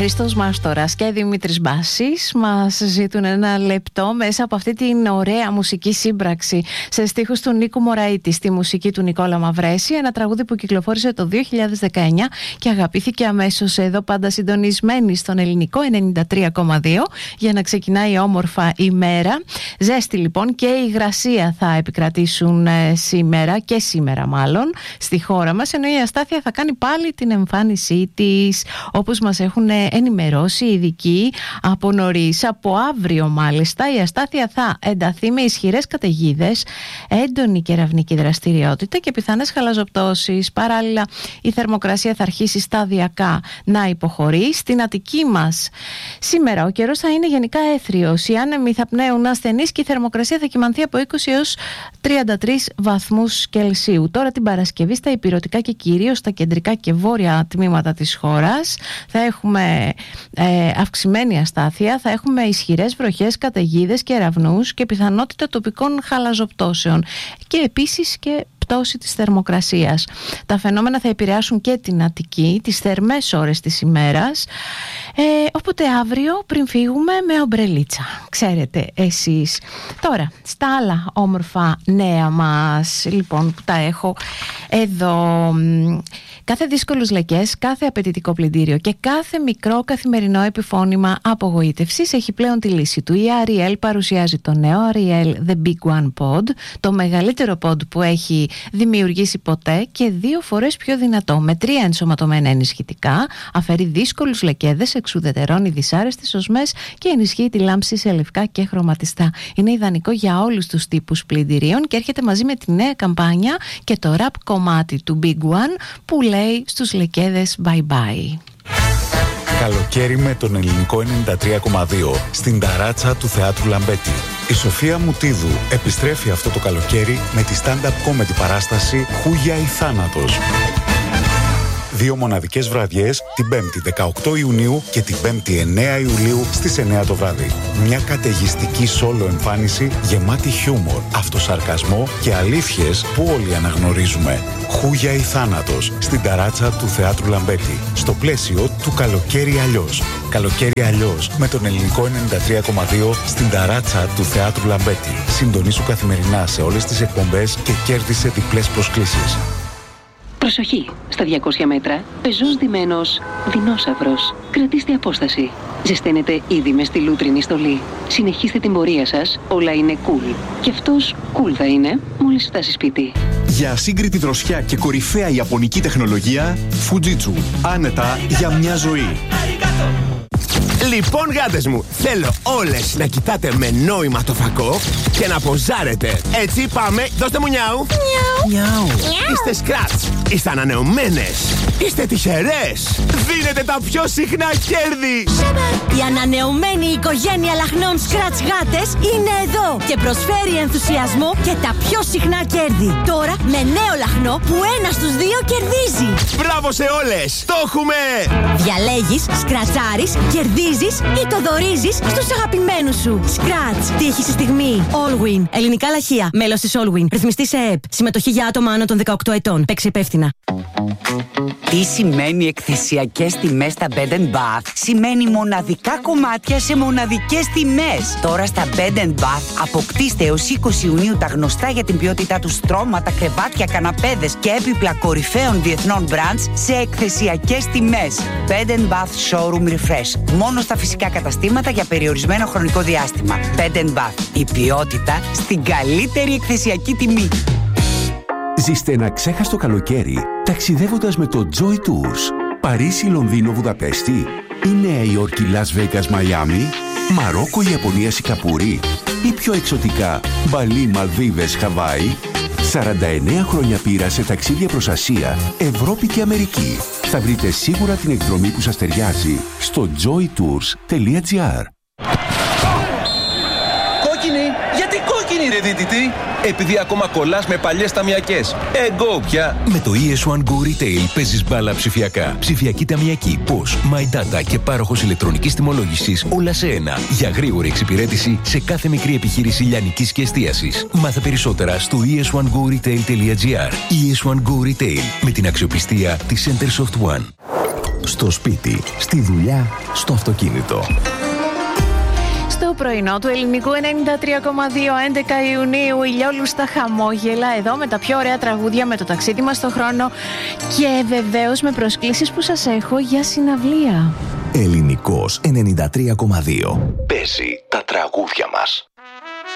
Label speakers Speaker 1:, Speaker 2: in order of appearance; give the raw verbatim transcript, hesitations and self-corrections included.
Speaker 1: Χρήστος Μάστορας και Δημήτρης Μπάσης μας ζητούν ένα λεπτό μέσα από αυτή την ωραία μουσική σύμπραξη σε στίχους του Νίκου Μωραήτη, στη μουσική του Νικόλα Μαυρέση, ένα τραγούδι που κυκλοφόρησε το δύο χιλιάδες δεκαεννιά και αγαπήθηκε αμέσως. Εδώ πάντα συντονισμένοι στον ελληνικό ενενήντα τρία κόμμα δύο για να ξεκινάει όμορφα η μέρα. Ζέστη λοιπόν και η υγρασία θα επικρατήσουν ε, σήμερα και σήμερα μάλλον στη χώρα μας, ενώ η αστάθεια θα κάνει πάλι την εμφάνισή της, όπως μας έχουν ενημερώσει οι ειδικοί από νωρίς. Από αύριο μάλιστα η αστάθεια θα ενταθεί με ισχυρές καταιγίδες, έντονη κεραυνική δραστηριότητα και πιθανές χαλαζοπτώσεις. Παράλληλα η θερμοκρασία θα αρχίσει σταδιακά να υποχωρεί. Στην Αττική μας σήμερα ο καιρός θα είναι γενικά έθριος, οι άνεμοι θα πνέουν ασθενείς και η θερμοκρασία θα κυμανθεί από είκοσι έως τριάντα τρεις βαθμούς Κελσίου. Τώρα την Παρασκευή στα ηπειρωτικά και κυρίως στα κεντρικά και βόρεια τμήματα της χώρας θα έχουμε ε, αυξημένη αστάθεια, θα έχουμε ισχυρές βροχές, καταιγίδες, κεραυνούς και πιθανότητα τοπικών χαλαζοπτώσεων και επίσης και πτώση της θερμοκρασίας. Τα φαινόμενα θα επηρεάσουν και την Αττική τις θερμές ώρες της ημέρας, ε, οπότε αύριο πριν φύγουμε με ομπρελίτσα, ξέρετε εσείς. Τώρα στα άλλα όμορφα νέα μας λοιπόν που τα έχω εδώ, κάθε δύσκολους λεκές, κάθε απαιτητικό πλυντήριο και κάθε μικρό καθημερινό επιφώνημα απογοήτευσης έχει πλέον τη λύση του. Η Ariel παρουσιάζει το νέο Ariel The Big One Pod, το μεγαλύτερο pod που έχει δημιουργήσει ποτέ και δύο φορές πιο δυνατό, με τρία ενσωματωμένα ενισχυτικά, αφαιρεί δύσκολους λεκέδες, εξουδετερώνει δυσάρεστες οσμές και ενισχύει τη λάμψη σε λευκά και χρωματιστά. Είναι ιδανικό για όλους τους τύπους πλυντηρίων και έρχεται μαζί με τη νέα καμπάνια και το rap κομμάτι του Big One που λέει στους λεκέδες bye bye.
Speaker 2: Καλοκαίρι με τον ελληνικό ενενήντα τρία κόμμα δύο στην ταράτσα του Θεάτρου Λαμπέτη. Η Σοφία Μουτίδου επιστρέφει αυτό το καλοκαίρι με τη stand-up comedy παράσταση «Χούγια ή θάνατος». Δύο μοναδικές βραδιές, την Πέμπτη δεκαοκτώ Ιουνίου και την Πέμπτη εννέα Ιουλίου στις εννέα το βράδυ. Μια καταιγιστική σόλο εμφάνιση γεμάτη χιούμορ, αυτοσαρκασμό και αλήθειες που όλοι αναγνωρίζουμε. Χούγια ή θάνατος στην ταράτσα του Θεάτρου Λαμπέτη, στο πλαίσιο του Καλοκαίρι Αλλιώς. Καλοκαίρι Αλλιώς με τον ελληνικό ενενήντα τρία κόμμα δύο στην ταράτσα του Θεάτρου Λαμπέτη. Συντονίσου καθημερινά σε όλες τις εκπομπές και κέρδισε διπλές προσκλήσεις.
Speaker 3: Προσοχή! Στα διακόσια μέτρα, πεζός ντυμένος δεινόσαυρος. Κρατήστε απόσταση. Ζεσταίνετε ήδη με στη λούτρινη στολή. Συνεχίστε την πορεία σας, όλα είναι cool. Και αυτός cool θα είναι μόλις φτάσει σπίτι.
Speaker 4: Για ασύγκριτη δροσιά και κορυφαία ιαπωνική τεχνολογία, Fujitsu. Άνετα για μια ζωή.
Speaker 5: Λοιπόν, γάτες μου, θέλω όλες να κοιτάτε με νόημα το φακό και να ποζάρετε. Έτσι, πάμε, δώστε μου νιάου. Νιάου. Είστε σκράτς, είστε ανανεωμένες, είστε τυχερές. Δίνετε τα πιο συχνά κέρδη.
Speaker 6: Η ανανεωμένη οικογένεια λαχνών σκράτς γάτες είναι εδώ και προσφέρει ενθουσιασμό και τα πιο συχνά κέρδη. Τώρα με νέο λαχνό που ένα στους δύο κερδίζει.
Speaker 5: Μπράβο σε όλες, το έχουμε.
Speaker 6: Διαλέγεις, σκρατσάρεις, κερδίζεις ή το δωρίζεις στους αγαπημένους σου. Scratch. Τύχη στη στιγμή. Allwin. Ελληνικά λαχεία. Μέλος της Allwin. Ρυθμιστή σε ΕΕΠ. Συμμετοχή για άτομα άνω των δεκαοκτώ ετών. Παίξε υπεύθυνα.
Speaker 7: Τι σημαίνει εκθεσιακές τιμές στα Bed and Bath? Σημαίνει μοναδικά κομμάτια σε μοναδικές τιμές. Τώρα στα Bed and Bath αποκτήστε έως είκοσι Ιουνίου τα γνωστά για την ποιότητά του στρώματα, κρεβάτια, καναπέδες και έπιπλα κορυφαίων διεθνών brands σε εκθεσιακές τιμές. Bed and Bath Showroom Refresh. Μόνο στα φυσικά καταστήματα για περιορισμένο χρονικό διάστημα. Bed and Bath. Η ποιότητα στην καλύτερη εκθεσιακή τιμή.
Speaker 8: Ζήστε ένα ξέχαστο καλοκαίρι ταξιδεύοντας με το Joy Tours. Παρίσι, Λονδίνο, Βουδαπέστη ή Νέα Υόρκη, Las Vegas, Μαϊάμι, Μαρόκο, Ιαπωνία, Σιγκαπούρη ή πιο εξωτικά Μπαλί, Μαλδίβες, Χαβάη. σαράντα εννέα χρόνια πείρα σε ταξίδια προς Ασία, Ευρώπη και Αμερική. Θα βρείτε σίγουρα την εκδρομή που σας ταιριάζει στο joy tours τελεία gr.
Speaker 9: Κόκκινη! Γιατί κόκκινη ρε δίτητη? Επειδή ακόμα κολλάς με παλιές ταμιακές. Εγώ πια!
Speaker 10: Με το ι ες One Go Retail παίζεις μπάλα ψηφιακά. Ψηφιακή ταμιακή, πώς, My Data και πάροχος ηλεκτρονικής τιμολόγησης όλα σε ένα. Για γρήγορη εξυπηρέτηση σε κάθε μικρή επιχείρηση λιανικής και εστίασης. Μάθε περισσότερα στο ι ες one go retail τελεία gr. ι ες One Go Retail με την αξιοπιστία της Centersoft One.
Speaker 4: στο σπίτι, στη δουλειά, στο αυτοκίνητο.
Speaker 1: Στο πρωινό του Ελληνικού ενενήντα τρία κόμμα δύο, έντεκα Ιουνίου, ηλιόλουστα χαμόγελα, εδώ με τα πιο ωραία τραγούδια, με το ταξίδι μας στον χρόνο και βεβαίως με προσκλήσεις που σας έχω για συναυλία.
Speaker 4: Ελληνικός ενενήντα τρία κόμμα δύο. Παίζει τα